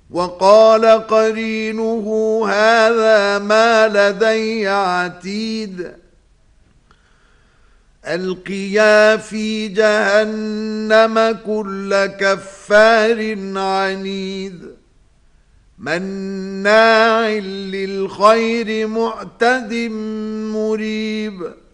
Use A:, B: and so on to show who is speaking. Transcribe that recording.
A: وقال قرينه هذا ما لدي عتيد ألقيا في جهنم كل كفار عنيد مناع للخير معتد مريب